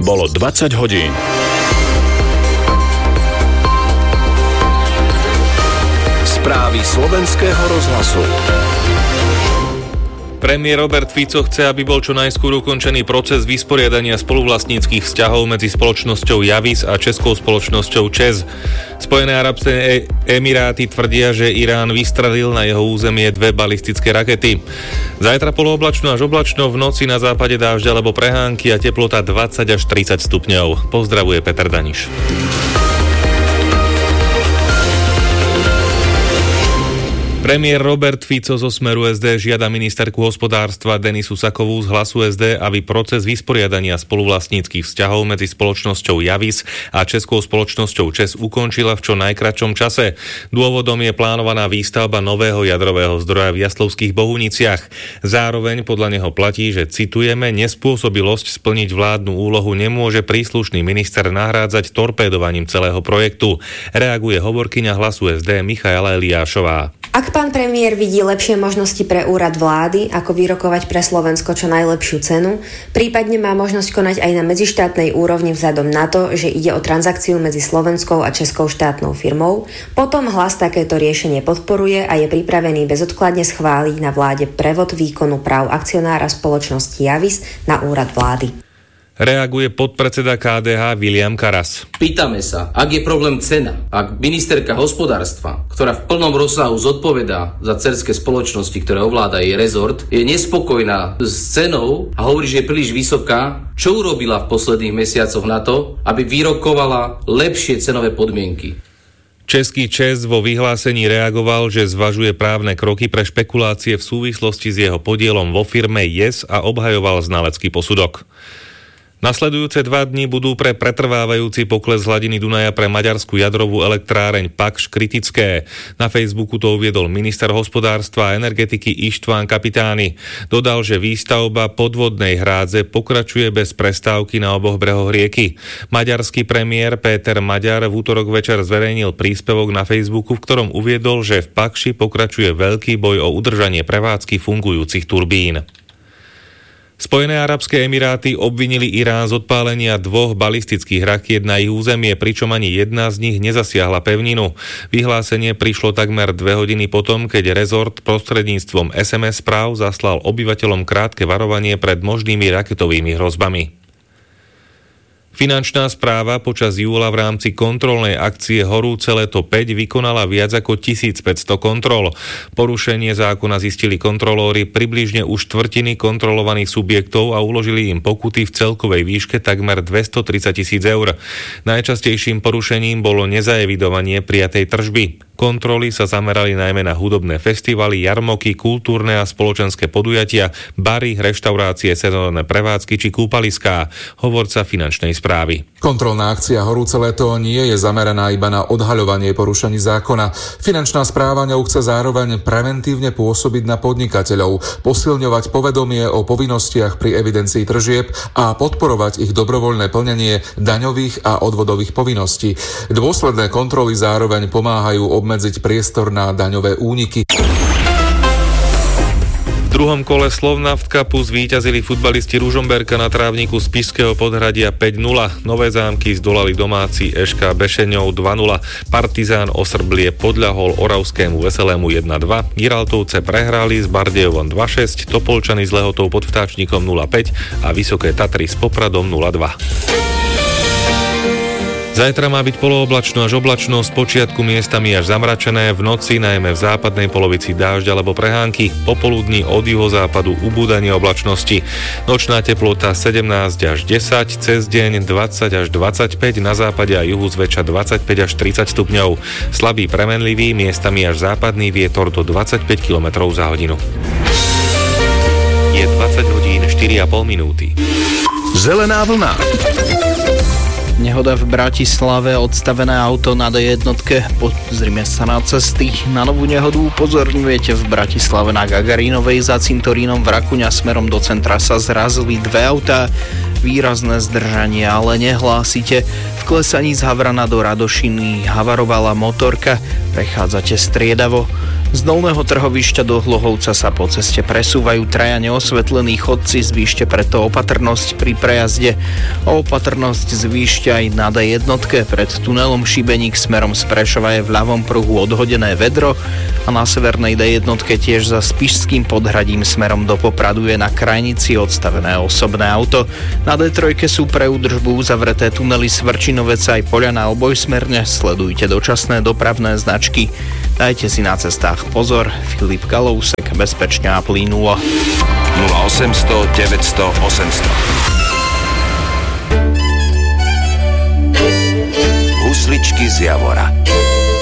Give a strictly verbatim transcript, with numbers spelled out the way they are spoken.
bolo dvadsať hodín. Správy slovenského rozhlasu. Premiér Robert Fico chce, aby bol čo najskôr ukončený proces vysporiadania spoluvlastníckych vzťahov medzi spoločnosťou Javis a českou spoločnosťou ČEZ. Spojené arabské emiráty tvrdia, že Irán vystrelil na jeho územie dve balistické rakety. Zajtra polooblačno až oblačno, v noci na západe dážď alebo prehánky a teplota dvadsať až tridsať stupňov. Pozdravuje Peter Daniš. Premiér Robert Fico zo Smeru es dé žiada ministerku hospodárstva Denisu Sakovú z Hlasu es dé, aby proces vysporiadania spoluvlastníckych vzťahov medzi spoločnosťou Javis a českou spoločnosťou ČEZ ukončila v čo najkratšom čase. Dôvodom je plánovaná výstavba nového jadrového zdroja v Jaslovských Bohuniciach. Zároveň podľa neho platí, že citujeme, nespôsobilosť splniť vládnu úlohu nemôže príslušný minister nahrádzať torpédovaním celého projektu. Reaguje hovorkyňa Hlasu es dé Michaela Eliášová. Ak pán premiér vidí lepšie možnosti pre úrad vlády, ako vyrokovať pre Slovensko čo najlepšiu cenu, prípadne má možnosť konať aj na medzištátnej úrovni vzhľadom na to, že ide o transakciu medzi slovenskou a českou štátnou firmou, potom Hlas takéto riešenie podporuje a je pripravený bezodkladne schváliť na vláde prevod výkonu práv akcionára spoločnosti Javis na úrad vlády. Reaguje podpredseda ká dé há Viliam Karas. Pýtame sa, ak je problém cena, ak ministerka hospodárstva, ktorá v plnom rozsahu zodpovedá za dcerské spoločnosti, ktoré ovláda jej rezort, je nespokojná s cenou a hovorí, že je príliš vysoká, čo urobila v posledných mesiacoch na to, aby vyrokovala lepšie cenové podmienky? Český ČEZ vo vyhlásení reagoval, že zvažuje právne kroky pre špekulácie v súvislosti s jeho podielom vo firme Yes a obhajoval znalecký posudok. Nasledujúce dva dni budú pre pretrvávajúci pokles hladiny Dunaja pre maďarskú jadrovú elektráreň Pakš kritické. Na Facebooku to uviedol minister hospodárstva a energetiky Ištván Kapitány. Dodal, že výstavba podvodnej hrádze pokračuje bez prestávky na oboch brehoch rieky. Maďarský premiér Péter Maďar v útorok večer zverejnil príspevok na Facebooku, v ktorom uviedol, že v Pakši pokračuje veľký boj o udržanie prevádzky fungujúcich turbín. Spojené arabské emiráty obvinili Irán z odpálenia dvoch balistických rakiet na ich územie, pričom ani jedna z nich nezasiahla pevninu. Vyhlásenie prišlo takmer dve hodiny potom, keď rezort prostredníctvom es em es správ zaslal obyvateľom krátke varovanie pred možnými raketovými hrozbami. Finančná správa počas júla v rámci kontrolnej akcie Horúce leto päť vykonala viac ako tisícpäťsto kontrol. Porušenie zákona zistili kontrolóri približne u štvrtiny kontrolovaných subjektov a uložili im pokuty v celkovej výške takmer dvestotridsať tisíc eur. Najčastejším porušením bolo nezaevidovanie prijatej tržby. Kontroly sa zamerali najmä na hudobné festivaly, jarmoky, kultúrne a spoločenské podujatia, bary, reštaurácie, sezónne prevádzky či kúpaliská, hovorca finančnej správy. Kontrolná akcia Horúce leto nie je zameraná iba na odhaľovanie porušení zákona. Finančná správa ňou chce zároveň preventívne pôsobiť na podnikateľov, posilňovať povedomie o povinnostiach pri evidencii tržieb a podporovať ich dobrovoľné plnenie daňových a odvodových povinností. Dôsledné kontroly zároveň pomáhajú obmedziť priestor na daňové úniky. V druhom kole Slovnaft Cupu zvíťazili futbalisti Ružomberka na trávniku Spišského Podhradia päť nula. Nové Zámky zdolali domáci eš ká Bešeňov dva nula. Partizán Osrblie podľahol Oravskému Veselému jedna dva. Giraltovce prehrali s Bardejovom dva šesť, Topolčany s Lehotou pod Vtáčnikom nula päť a Vysoké Tatry s Popradom nula dva. Zajtra má byť polooblačno až oblačno, z počiatku miestami až zamračené, v noci najmä v západnej polovici dážď alebo prehánky, popoludní od juhozápadu ubúdanie oblačnosti. Nočná teplota sedemnásť až desať, cez deň dvadsať až dvadsaťpäť, na západe a juhu zväčša dvadsaťpäť až tridsať stupňov. Slabý premenlivý, miestami až západný vietor do dvadsaťpäť kilometrov za hodinu. Je dvadsať hodín štyri a pol minúty. Zelená vlna. Nehoda v Bratislave, odstavené auto na dé jednotke. Pozrime sa na cesty. Na novú nehodu upozorňujete v Bratislave na Gagarínovej za cintorínom v Rakuňa smerom do centra sa zrazili dve autá. Výrazné zdržanie ale nehlásite. V klesaní z Havrana do Radošiny havarovala motorka. Prechádzate striedavo. Z Dolného Trhovišťa do Hlohovca sa po ceste presúvajú traja neosvetlení chodci, zvýšte preto opatrnosť pri prejazde. O opatrnosť zvýšte aj na dé jednotke. Pred tunelom Šibeník smerom z Prešova je v ľavom pruhu odhodené vedro a na severnej dé jednotke tiež za Spišským podhradím smerom do Popradu je na krajnici odstavené osobné auto. Na dé tri sú pre údržbu uzavreté tunely Svrčinovec aj Poľana obojsmerne. Sledujte dočasné dopravné značky. Dajte si na cestách pozor. Filip Kalousek, bezpečne a plynulo. nula osemsto deväťsto osemsto. Husličky z Javora.